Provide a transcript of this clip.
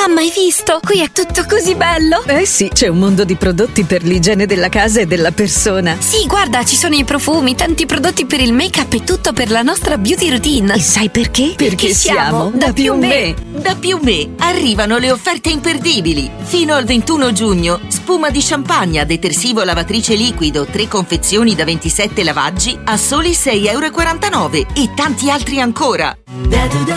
Mamma, hai visto? Qui è tutto così bello. Eh sì, c'è un mondo di prodotti per l'igiene della casa e della persona. Sì, guarda, ci sono i profumi, tanti prodotti per il make-up e tutto per la nostra beauty routine. E sai perché? Perché siamo da Più Me. Da Più Me arrivano le offerte imperdibili. Fino al 21 giugno, spuma di Champagne, detersivo lavatrice liquido, 3 confezioni da 27 lavaggi a soli €6,49 e tanti altri ancora.